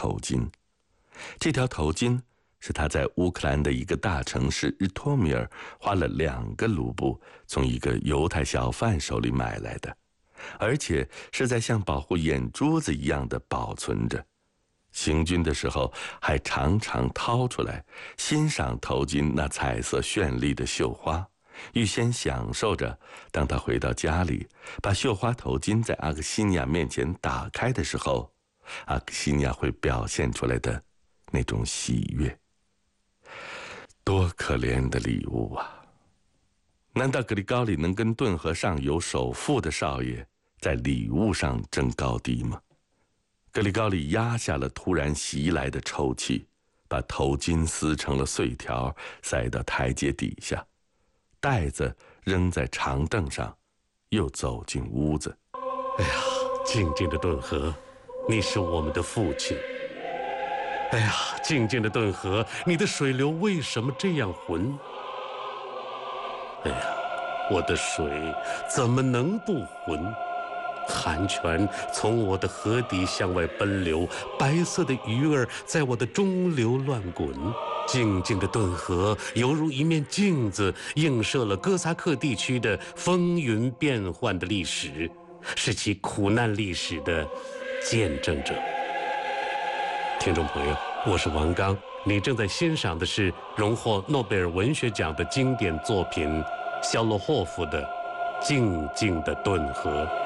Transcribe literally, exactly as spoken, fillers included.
头巾。这条头巾是他在乌克兰的一个大城市日托米尔花了两个卢布从一个犹太小贩手里买来的，而且是在像保护眼珠子一样的保存着。行军的时候还常常掏出来欣赏头巾那彩色绚丽的绣花，预先享受着当他回到家里把绣花头巾在阿克西尼亚面前打开的时候，阿克西尼亚会表现出来的那种喜悦。多可怜的礼物啊！难道格里高里能跟顿河上游首富的少爷在礼物上争高低吗？格里高里压下了突然袭来的抽泣，把头巾撕成了碎条，塞到台阶底下，袋子扔在长凳上，又走进屋子。 哎呀，静静的顿河，你是我们的父亲。哎呀，静静的顿河，你的水流为什么这样浑？哎呀，我的水怎么能不浑？寒泉从我的河底向外奔流，白色的鱼儿在我的中流乱滚。静静的顿河犹如一面镜子，映射了哥萨克地区的风云变幻的历史，是其苦难历史的见证者。听众朋友，我是王刚，你正在欣赏的是荣获诺贝尔文学奖的经典作品肖洛霍夫的《静静的顿河》。